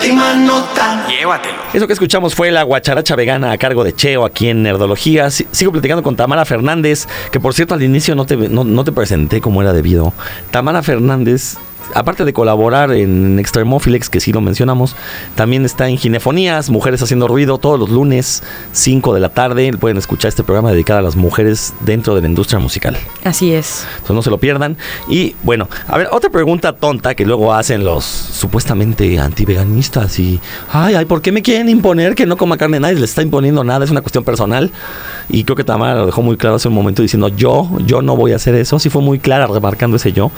última nota. Llévatelo. Eso que escuchamos fue la guacharacha vegana a cargo de Cheo aquí en Nerdología. Sigo platicando con Tamara Fernández, que por cierto al inicio no te presenté como era debido. Tamara Fernández, aparte de colaborar en Extremophilex, que sí lo mencionamos, también está en Ginefonías, Mujeres Haciendo Ruido, todos los lunes, 5 de la tarde. Pueden escuchar este programa dedicado a las mujeres dentro de la industria musical. Así es. Entonces no se lo pierdan. Y bueno, a ver, otra pregunta tonta que luego hacen los supuestamente antiveganistas y ay, ¿por qué me quieren imponer que no coma carne? Nadie les está imponiendo nada, es una cuestión personal. Y creo que Tamara lo dejó muy claro hace un momento diciendo yo no voy a hacer eso. Sí fue muy clara remarcando ese yo.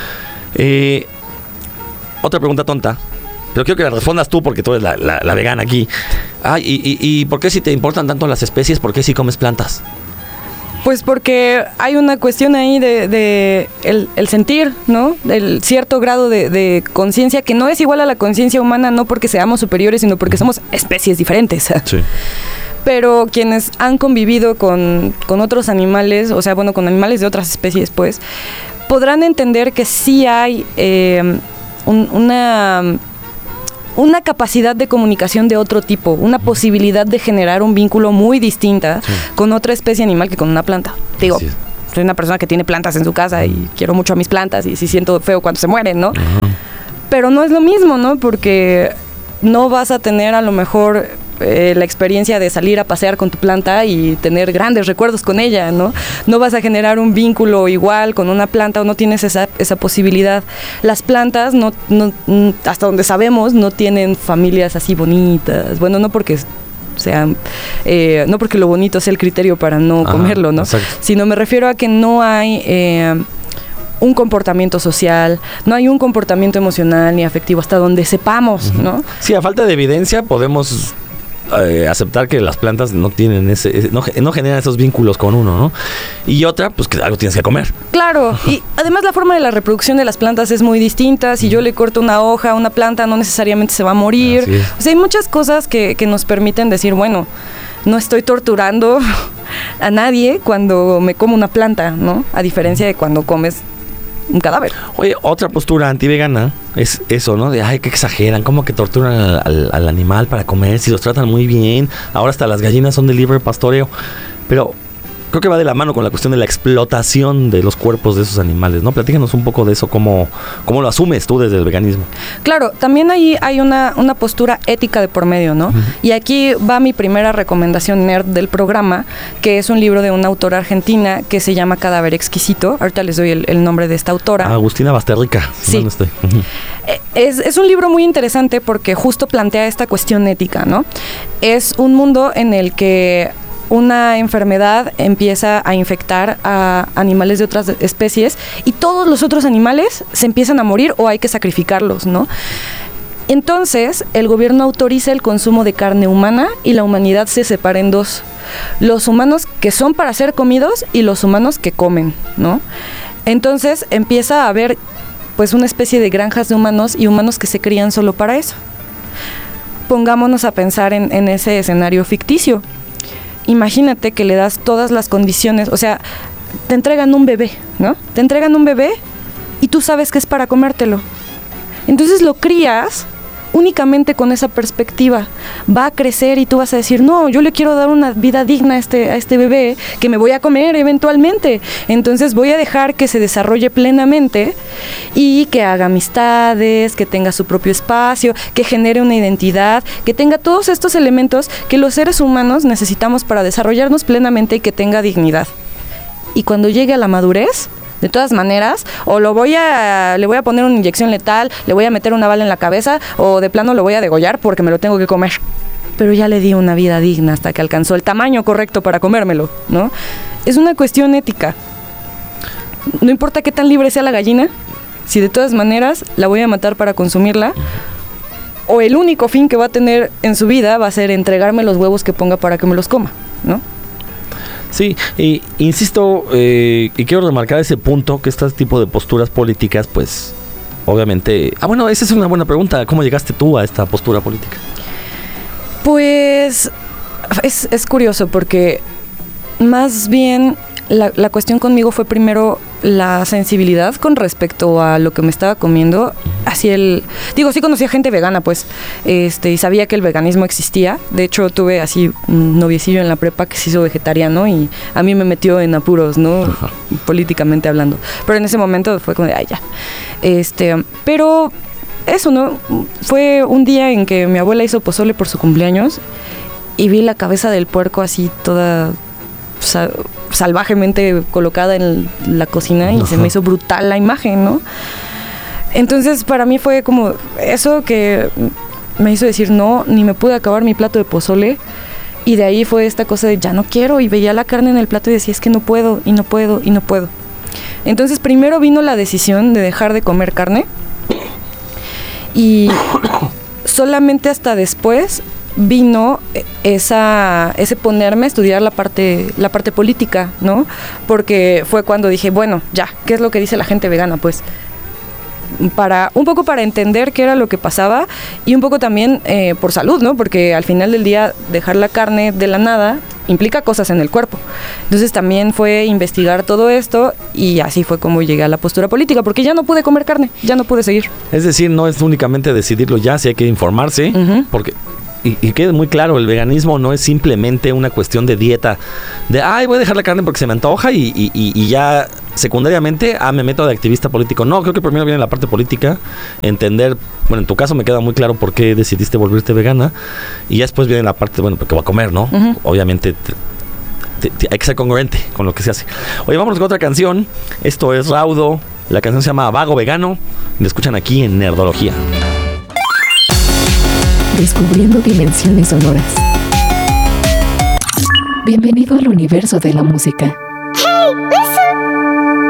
Otra pregunta tonta, pero quiero que la respondas tú porque tú eres la vegana aquí. ¿Y por qué si te importan tanto las especies, por qué si comes plantas? Pues porque hay una cuestión ahí de el sentir, ¿no? El cierto grado de conciencia que no es igual a la conciencia humana, no porque seamos superiores, sino porque somos especies diferentes. Sí. Pero quienes han convivido con otros animales, o sea, bueno, con animales de otras especies, pues, podrán entender que sí hay una capacidad de comunicación de otro tipo, una posibilidad de generar un vínculo muy distinta con otra especie animal que con una planta. Digo, soy una persona que tiene plantas en su casa y quiero mucho a mis plantas y sí siento feo cuando se mueren, ¿no? Pero no es lo mismo, ¿no? Porque no vas a tener a lo mejor la experiencia de salir a pasear con tu planta y tener grandes recuerdos con ella, ¿no? No vas a generar un vínculo igual con una planta o no tienes esa posibilidad. Las plantas, no, hasta donde sabemos, no tienen familias así bonitas. Bueno, no porque sean, no porque lo bonito sea el criterio para no comerlo, ¿no? Exacto. Sino me refiero a que no hay un comportamiento social, no hay un comportamiento emocional ni afectivo hasta donde sepamos, ¿no? Sí, a falta de evidencia podemos aceptar que las plantas no tienen no generan esos vínculos con uno, ¿no? Y otra, pues que algo tienes que comer. Claro, y además la forma de la reproducción de las plantas es muy distinta. Si yo le corto una hoja a una planta, no necesariamente se va a morir. O sea, hay muchas cosas que nos permiten decir, bueno, no estoy torturando a nadie cuando me como una planta, ¿no? A diferencia de cuando comes un cadáver. Oye, otra postura antivegana es eso, ¿no? De, ay, que exageran, como que torturan al animal para comer, si los tratan muy bien. Ahora hasta las gallinas son de libre pastoreo. Pero creo que va de la mano con la cuestión de la explotación de los cuerpos de esos animales, ¿no? Platícanos un poco de eso, cómo lo asumes tú desde el veganismo. Claro, también ahí hay una postura ética de por medio, ¿no? Y aquí va mi primera recomendación nerd del programa, que es un libro de una autora argentina que se llama Cadáver Exquisito. Ahorita les doy el nombre de esta autora. Agustina Basterrica. Sí. Es un libro muy interesante porque justo plantea esta cuestión ética, ¿no? Es un mundo en el que una enfermedad empieza a infectar a animales de otras especies y todos los otros animales se empiezan a morir o hay que sacrificarlos, ¿no? Entonces, el gobierno autoriza el consumo de carne humana y la humanidad se separa en dos. Los humanos que son para ser comidos y los humanos que comen, ¿no? Entonces, empieza a haber pues una especie de granjas de humanos y humanos que se crían solo para eso. Pongámonos a pensar en ese escenario ficticio. Imagínate que le das todas las condiciones, o sea, te entregan un bebé, ¿no? Te entregan un bebé y tú sabes que es para comértelo. Entonces lo crías únicamente con esa perspectiva. Va a crecer y tú vas a decir, no, yo le quiero dar una vida digna a este bebé que me voy a comer eventualmente. Entonces voy a dejar que se desarrolle plenamente y que haga amistades, que tenga su propio espacio, que genere una identidad, que tenga todos estos elementos que los seres humanos necesitamos para desarrollarnos plenamente y que tenga dignidad. Y cuando llegue a la madurez, de todas maneras, o le voy a poner una inyección letal, le voy a meter una bala en la cabeza, o de plano lo voy a degollar porque me lo tengo que comer. Pero ya le di una vida digna hasta que alcanzó el tamaño correcto para comérmelo, ¿no? Es una cuestión ética. No importa qué tan libre sea la gallina, si de todas maneras la voy a matar para consumirla, o el único fin que va a tener en su vida va a ser entregarme los huevos que ponga para que me los coma, ¿no? Sí, y insisto, y quiero remarcar ese punto, que este tipo de posturas políticas, pues, obviamente... bueno, esa es una buena pregunta. ¿Cómo llegaste tú a esta postura política? Pues, es curioso porque más bien la cuestión conmigo fue primero la sensibilidad con respecto a lo que me estaba comiendo. Así sí conocía gente vegana, pues, y sabía que el veganismo existía. De hecho, tuve así un noviecillo en la prepa que se hizo vegetariano y a mí me metió en apuros, ¿no? Ajá. Políticamente hablando. Pero en ese momento fue como de, ay, ya. Pero eso, ¿no? Fue un día en que mi abuela hizo pozole por su cumpleaños y vi la cabeza del puerco así toda salvajemente colocada en la cocina y se me hizo brutal la imagen, ¿no? Entonces para mí fue como eso que me hizo decir no, ni me pude acabar mi plato de pozole, y de ahí fue esta cosa de ya no quiero, y veía la carne en el plato y decía es que no puedo, y no puedo, y no puedo. Entonces primero vino la decisión de dejar de comer carne y solamente hasta después vino ese ponerme a estudiar la parte política, ¿no? Porque fue cuando dije, bueno, ya, ¿qué es lo que dice la gente vegana? Pues un poco para entender qué era lo que pasaba y un poco también por salud, ¿no? Porque al final del día dejar la carne de la nada implica cosas en el cuerpo. Entonces también fue investigar todo esto y así fue como llegué a la postura política, porque ya no pude comer carne, ya no pude seguir. Es decir, no es únicamente decidirlo ya, sí hay que informarse, porque... Y quede muy claro, el veganismo no es simplemente una cuestión de dieta, de, voy a dejar la carne porque se me antoja y ya secundariamente, me meto de activista político. No, creo que primero viene la parte política, entender, bueno, en tu caso me queda muy claro por qué decidiste volverte vegana, y ya después viene la parte, bueno, porque voy a comer, ¿no? Obviamente hay que ser congruente con lo que se hace. Oye, vámonos con otra canción. Esto es Raudo, la canción se llama Vago Vegano, la escuchan aquí en Nerdología. Descubriendo dimensiones sonoras. Bienvenido al universo de la música. Hey, listen!